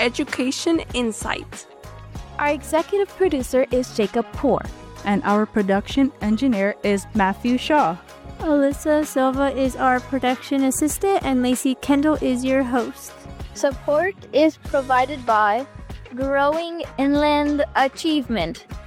Education Insight. Our executive producer is Jacob Poor. And our production engineer is Matthew Shaw. Alyssa Silva is our production assistant, and Lacey Kendall is your host. Support is provided by Growing Inland Achievement,